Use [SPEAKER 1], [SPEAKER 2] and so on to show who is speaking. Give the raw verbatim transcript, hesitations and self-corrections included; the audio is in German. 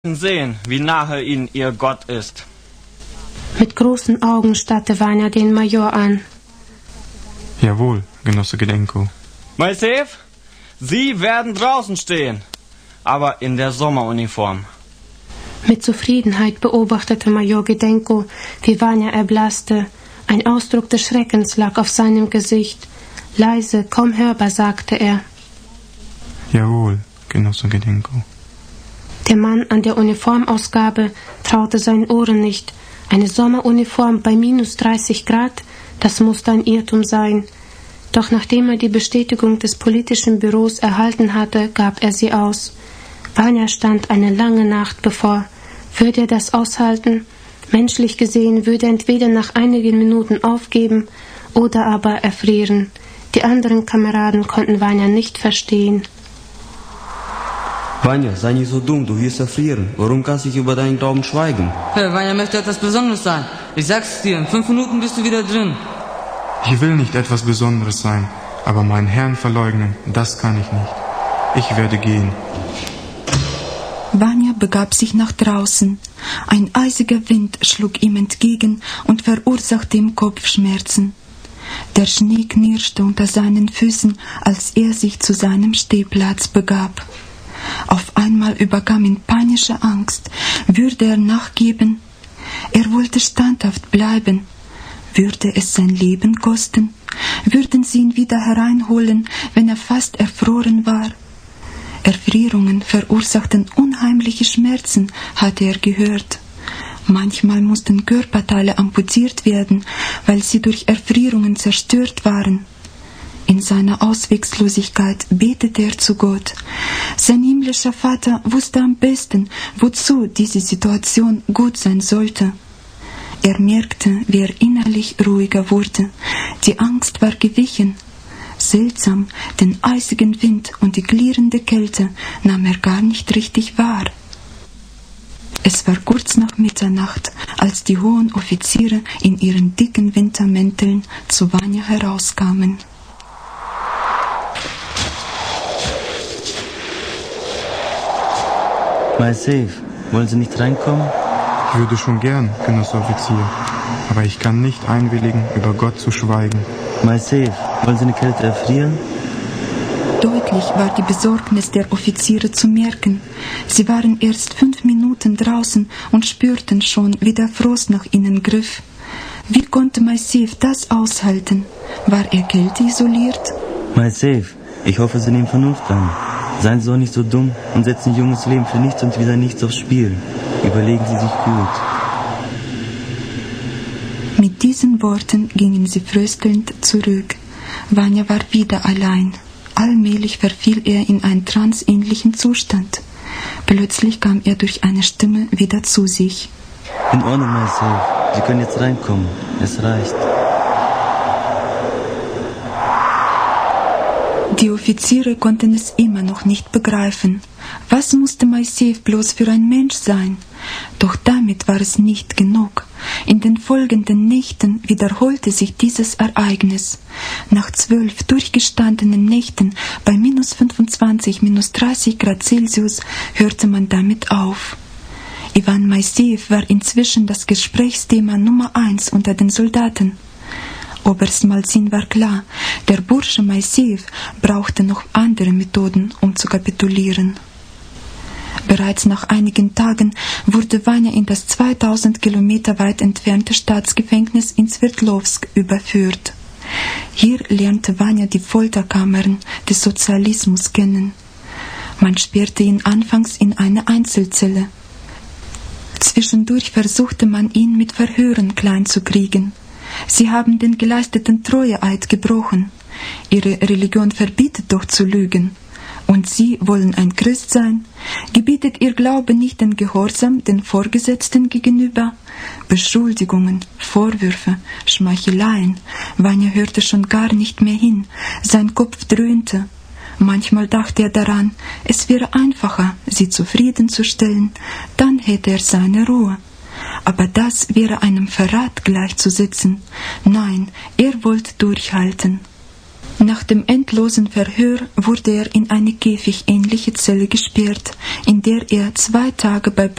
[SPEAKER 1] sehen, wie nahe ihnen ihr Gott ist.
[SPEAKER 2] Mit großen Augen starrte Vanya den Major an.
[SPEAKER 3] Jawohl, Genosse Gedenko.
[SPEAKER 1] Moiseev, Sie werden draußen stehen, aber in der Sommeruniform.
[SPEAKER 2] Mit Zufriedenheit beobachtete Major Gedenko, wie Vanya erblasste. Ein Ausdruck des Schreckens lag auf seinem Gesicht. Leise, kaum hörbar sagte er.
[SPEAKER 3] Jawohl, Genosse Gedenko.
[SPEAKER 2] Der Mann an der Uniformausgabe traute seinen Ohren nicht. Eine Sommeruniform bei minus dreißig Grad, das musste ein Irrtum sein. Doch nachdem er die Bestätigung des politischen Büros erhalten hatte, gab er sie aus. Vanya stand eine lange Nacht bevor. Würde er das aushalten? Menschlich gesehen würde er entweder nach einigen Minuten aufgeben oder aber erfrieren. Die anderen Kameraden konnten Vanya nicht verstehen.
[SPEAKER 4] Vanya, sei nicht so dumm, du wirst erfrieren. Warum kannst du nicht über deinen Glauben schweigen?
[SPEAKER 5] Hey, Vanya möchte etwas Besonderes sein. Ich sag's dir, in fünf Minuten bist du wieder drin.
[SPEAKER 3] Ich will nicht etwas Besonderes sein, aber meinen Herrn verleugnen, das kann ich nicht. Ich werde gehen.
[SPEAKER 6] Vanya begab sich nach draußen. Ein eisiger Wind schlug ihm entgegen und verursachte ihm Kopfschmerzen. Der Schnee knirschte unter seinen Füßen, als er sich zu seinem Stehplatz begab. Auf einmal überkam ihn panische Angst. Würde er nachgeben? Er wollte standhaft bleiben. Würde es sein Leben kosten? Würden sie ihn wieder hereinholen, wenn er fast erfroren war? Erfrierungen verursachten unheimliche Schmerzen, hatte er gehört. Manchmal mussten Körperteile amputiert werden, weil sie durch Erfrierungen zerstört waren. In seiner Ausweglosigkeit betete er zu Gott. Sein himmlischer Vater wusste am besten, wozu diese Situation gut sein sollte. Er merkte, wie er innerlich ruhiger wurde. Die Angst war gewichen. Seltsam, den eisigen Wind und die klirrende Kälte nahm er gar nicht richtig wahr. Es war kurz nach Mitternacht, als die hohen Offiziere in ihren dicken Wintermänteln zu Vanya herauskamen.
[SPEAKER 4] Moiseev, wollen Sie nicht reinkommen?
[SPEAKER 3] Ich würde schon gern, Genosse Offizier, aber ich kann nicht einwilligen, über Gott zu schweigen.
[SPEAKER 4] Moiseev, wollen Sie in der Kälte erfrieren?
[SPEAKER 6] Deutlich war die Besorgnis der Offiziere zu merken. Sie waren erst fünf Minuten draußen und spürten schon, wie der Frost nach ihnen griff. Wie konnte Moiseev das aushalten? War er kälteisoliert?
[SPEAKER 4] Moiseev, ich hoffe, Sie nehmen Vernunft an. Seien Sie doch nicht so dumm und setzen Ihr junges Leben für nichts und wieder nichts aufs Spiel. Überlegen Sie sich gut.
[SPEAKER 6] Mit diesen Worten gingen sie fröstelnd zurück. Vanya war wieder allein. Allmählich verfiel er in einen tranceähnlichen Zustand. Plötzlich kam er durch eine Stimme wieder zu sich.
[SPEAKER 4] In Ordnung, Moiseev. Sie können jetzt reinkommen. Es reicht.
[SPEAKER 6] Die Offiziere konnten es immer noch nicht begreifen. Was musste Moiseev bloß für ein Mensch sein? Doch damit war es nicht genug. In den folgenden Nächten wiederholte sich dieses Ereignis. Nach zwölf durchgestandenen Nächten bei minus fünfundzwanzig, minus dreißig Grad Celsius hörte man damit auf. Iwan Moiseev war inzwischen das Gesprächsthema Nummer eins unter den Soldaten. Oberst Malzin war klar, der Bursche Moiseev brauchte noch andere Methoden, um zu kapitulieren. Bereits nach einigen Tagen wurde Vanya in das zweitausend Kilometer weit entfernte Staatsgefängnis in Sverdlovsk überführt. Hier lernte Vanya die Folterkammern des Sozialismus kennen. Man sperrte ihn anfangs in eine Einzelzelle. Zwischendurch versuchte man ihn mit Verhören klein zu kriegen. Sie haben den geleisteten Treueeid gebrochen. Ihre Religion verbietet doch zu lügen. Und Sie wollen ein Christ sein? Gebietet Ihr Glaube nicht den Gehorsam den Vorgesetzten gegenüber? Beschuldigungen, Vorwürfe, Schmeicheleien. Vanya hörte schon gar nicht mehr hin. Sein Kopf dröhnte. Manchmal dachte er daran, es wäre einfacher, sie zufriedenzustellen. Dann hätte er seine Ruhe. Aber das wäre einem Verrat gleichzusetzen. Nein, er wollte durchhalten. Nach dem endlosen Verhör wurde er in eine käfigähnliche Zelle gesperrt, in der er zwei Tage bei